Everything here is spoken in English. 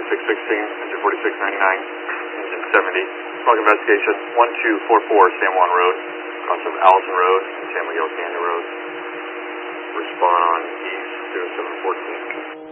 4616, engine 4699, engine 70. Log investigation 1244 San Juan Road, cross of Allison Road and San Miguel Canyon Road. Respond on East 0714.